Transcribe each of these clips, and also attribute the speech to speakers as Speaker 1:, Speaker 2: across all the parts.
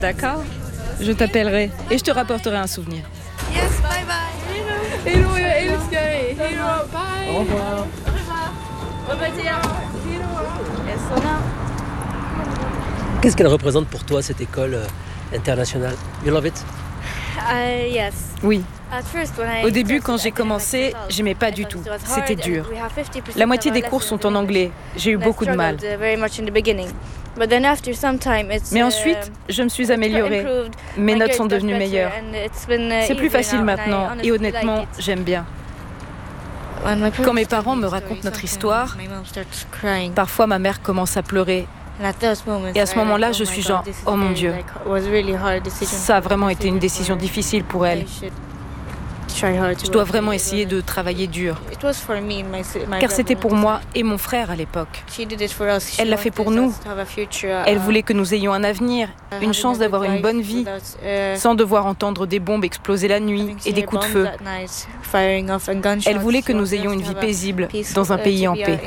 Speaker 1: D'accord. Je t'appellerai et je te rapporterai un souvenir.
Speaker 2: Yes, bye bye.
Speaker 3: Hello, hello, Sky. Hello, bye.
Speaker 4: Au revoir. Qu'est-ce qu'elle représente pour toi, cette école internationale? You love it?
Speaker 2: Yes.
Speaker 1: Oui.
Speaker 2: At first, when I
Speaker 1: Au début,
Speaker 2: started,
Speaker 1: quand
Speaker 2: I
Speaker 1: j'ai
Speaker 2: didn't
Speaker 1: commencé,
Speaker 2: like it.
Speaker 1: j'aimais pas
Speaker 2: I
Speaker 1: du
Speaker 2: thought
Speaker 1: tout.
Speaker 2: it was
Speaker 1: C'était
Speaker 2: hard
Speaker 1: dur.
Speaker 2: and we have 50%
Speaker 1: La moitié
Speaker 2: of
Speaker 1: des
Speaker 2: our
Speaker 1: cours
Speaker 2: lessons
Speaker 1: sont en
Speaker 2: in English.
Speaker 1: anglais. J'ai eu
Speaker 2: And I
Speaker 1: beaucoup de mal.
Speaker 2: struggled, very much in the beginning. But then after some time,
Speaker 1: Mais ensuite, je me suis améliorée. Mes notes sont devenues meilleures. C'est plus facile maintenant et honnêtement, j'aime bien. Quand mes parents me racontent notre histoire, parfois ma mère commence à pleurer. Et à ce moment-là, je suis genre, oh mon Dieu, ça a vraiment été une décision difficile pour elle. Je dois vraiment essayer de travailler dur. Car c'était pour moi et mon frère à l'époque. Elle l'a fait pour nous. Elle voulait que nous ayons un avenir, une chance d'avoir une bonne vie, sans devoir entendre des bombes exploser la nuit et des coups de feu. Elle voulait que nous ayons une vie paisible dans un pays en paix.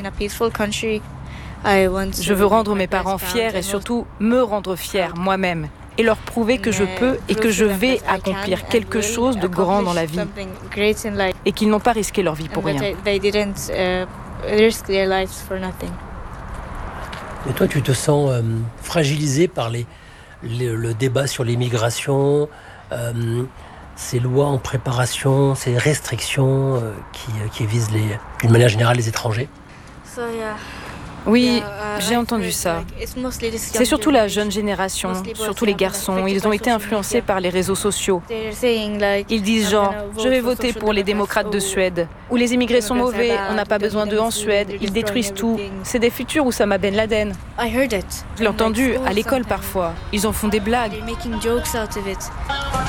Speaker 1: Je veux rendre mes parents fiers et surtout me rendre fière moi-même et leur prouver que je peux et que je vais accomplir quelque chose de grand dans la vie et qu'ils n'ont pas risqué leur vie pour rien.
Speaker 4: Et toi, tu te sens fragilisé par le débat sur l'immigration, ces lois en préparation, ces restrictions qui visent d'une manière générale les étrangers?
Speaker 1: Oui, j'ai entendu ça. C'est surtout la jeune génération, surtout les garçons. Ils ont été influencés par les réseaux sociaux. Ils disent genre, je vais voter pour les démocrates de Suède. Ou les immigrés sont mauvais, on n'a pas besoin d'eux en Suède, ils détruisent tout. C'est des futurs Oussama Ben Laden. Je l'ai entendu à l'école parfois. Ils en font des blagues.